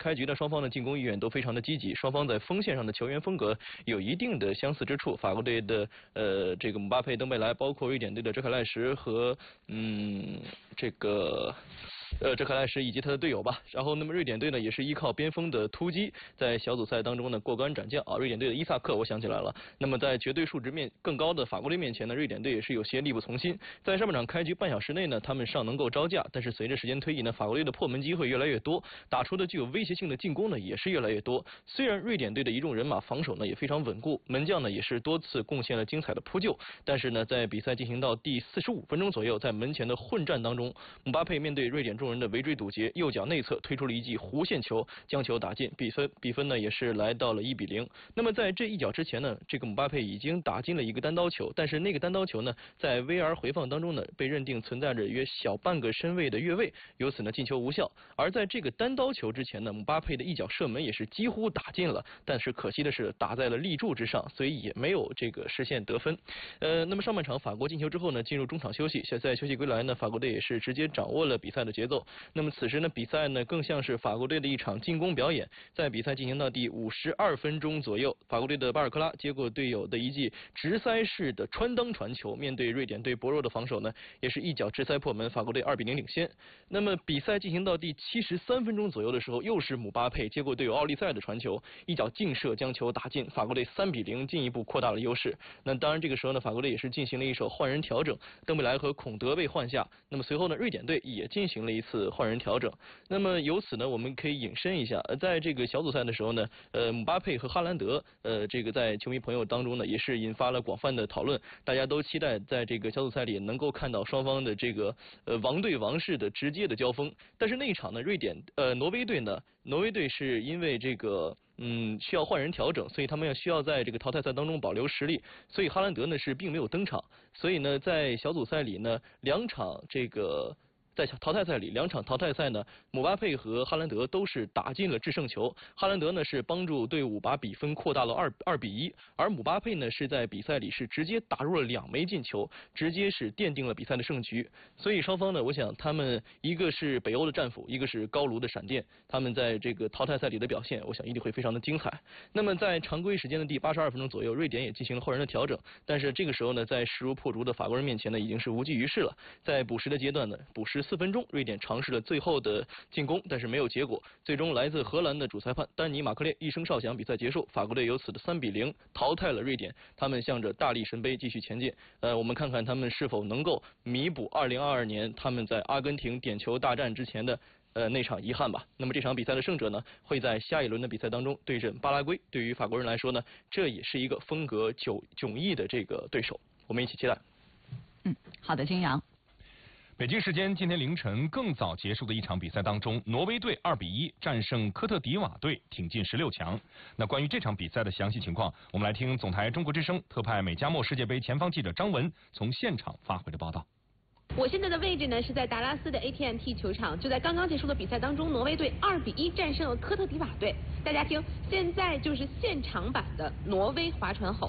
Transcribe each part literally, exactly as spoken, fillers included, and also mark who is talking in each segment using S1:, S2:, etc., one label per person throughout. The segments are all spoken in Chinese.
S1: 开局呢，双方的进攻意愿都非常的积极，双方在锋线上的球员风格有一定的相似之处。法国队的呃这个姆巴佩、登贝莱，包括瑞典队的哲凯赖什和嗯这个。呃，哲凯赖什以及他的队友吧。然后，那么瑞典队呢，也是依靠边锋的突击，在小组赛当中呢过关斩将啊。瑞典队的伊萨克，我想起来了。那么在绝对数值面更高的法国队面前呢，瑞典队也是有些力不从心。在上半场开局半小时内呢，他们尚能够招架，但是随着时间推移呢，法国队的破门机会越来越多，打出的具有威胁性的进攻呢也是越来越多。虽然瑞典队的一众人马防守呢也非常稳固，门将呢也是多次贡献了精彩的扑救，但是呢，在比赛进行到第四十五分钟左右，在门前的混战当中，姆巴佩面对瑞典众人的围追堵截，右脚内侧推出了一记弧线球，将球打进，比分比分呢也是来到了一比零。那么在这一脚之前呢，这个姆巴佩已经打进了一个单刀球，但是那个单刀球呢，在 V R 回放当中呢，被认定存在着约小半个身位的越位，由此呢进球无效。而在这个单刀球之前呢，姆巴佩的一脚射门也是几乎打进了，但是可惜的是打在了立柱之上，所以也没有这个实现得分。呃，那么上半场法国进球之后呢，进入中场休息，在休息归来呢，法国队也是直接掌握了比赛的节奏。那么此时呢，比赛呢更像是法国队的一场进攻表演。在比赛进行到第五十二分钟左右，法国队的巴尔克拉接过队友的一记直塞式的穿裆传球，面对瑞典队薄弱的防守呢，也是一脚直塞破门，法国队二比零领先。那么比赛进行到第七十三分钟左右的时候，又是姆巴佩接过队友奥利塞的传球，一脚劲射将球打进，法国队三比零进一步扩大了优势。那当然这个时候呢，法国队也是进行了一手换人调整，登贝莱和孔德被换下。那么随后呢，瑞典队也进行了一次换人调整。那么由此呢，我们可以引申一下，在这个小组赛的时候呢，呃，姆巴佩和哈兰德，呃，这个在球迷朋友当中呢，也是引发了广泛的讨论。大家都期待在这个小组赛里能够看到双方的这个呃王对王式的直接的交锋。但是那一场呢，瑞典呃挪威队呢，挪威队是因为这个嗯需要换人调整，所以他们要需要在这个淘汰赛当中保留实力，所以哈兰德呢是并没有登场。所以呢，在小组赛里呢，两场这个。在淘汰赛里，两场淘汰赛呢，姆巴佩和哈兰德都是打进了制胜球。哈兰德呢是帮助队伍把比分扩大了二二比一，而姆巴佩呢是在比赛里是直接打入了两枚进球，直接是奠定了比赛的胜局。所以双方呢，我想他们一个是北欧的战斧，一个是高卢的闪电，他们在这个淘汰赛里的表现，我想一定会非常的精彩。那么在常规时间的第八十二分钟左右，瑞典也进行了换人的调整，但是这个时候呢，在势如破竹的法国人面前呢，已经是无济于事了。在补时的阶段呢，补时四分钟，瑞典尝试了最后的进攻，但是没有结果。最终来自荷兰的主裁判丹尼马克列一声哨响，比赛结束，法国队由此的三比零淘汰了瑞典。他们向着大力神杯继续前进。呃，我们看看他们是否能够弥补二零二二年他们在阿根廷点球大战之前的呃那场遗憾吧。那么这场比赛的胜者呢，会在下一轮的比赛当中对阵巴拉圭。对于法国人来说呢，这也是一个风格迥迥异的这个对手。我们一起期待。
S2: 嗯，好的，金阳。
S3: 北京时间今天凌晨更早结束的一场比赛当中，挪威队二比一战胜科特迪瓦队，挺进十六强。那关于这场比赛的详细情况，我们来听总台中国之声特派美加墨世界杯前方记者张文从现场发回的报道。
S4: 我现在的位置呢是在达拉斯的 A T and T 球场，就在刚刚结束的比赛当中，挪威队二比一战胜了科特迪瓦队。大家听，现在就是现场版的挪威划船吼。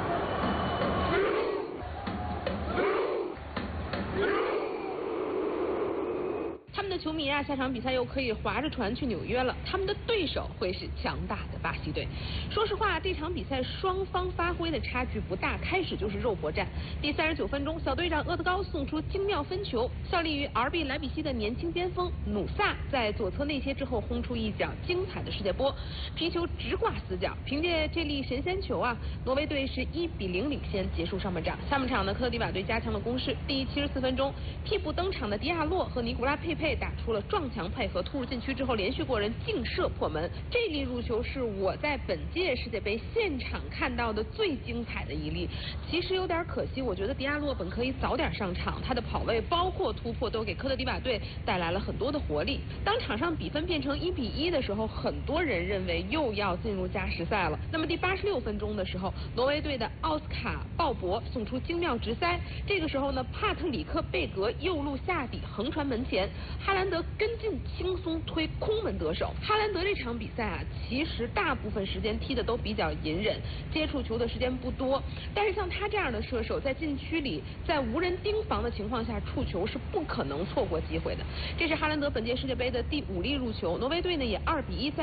S4: 他们的球迷啊，下场比赛又可以划着船去纽约了。他们的对手会是强大的巴西队。说实话，这场比赛双方发挥的差距不大，开始就是肉搏战。第三十九分钟，小队长厄德高送出精妙分球，效力于 R B 莱比锡的年轻边锋努萨在左侧内切之后轰出一脚精彩的世界波，皮球直挂死角。凭借这粒神仙球啊，挪威队是一比零领先，结束上半场。下半场呢，科特迪瓦队加强了攻势。第七十四分钟，替补登场的迪亚洛和尼古拉佩佩打出了撞墙配合，突入禁区之后连续过人劲射破门。这粒入球是我在本届世界杯现场看到的最精彩的一粒。其实有点可惜，我觉得迪亚洛本可以早点上场，他的跑位包括突破都给科特迪瓦队带来了很多的活力。当场上比分变成一比一的时候，很多人认为又要进入加时赛了。那么第八十六分钟的时候，挪威队的奥斯卡鲍勃送出精妙直塞，这个时候呢，帕特里克贝格右路下底横传门前，哈兰德跟进轻松推空门得手。哈兰德这场比赛啊，其实大部分时间踢的都比较隐忍，接触球的时间不多。但是像他这样的射手，在禁区里，在无人盯防的情况下触球是不可能错过机会的。这是哈兰德本届世界杯的第五粒入球，挪威队呢也二比一在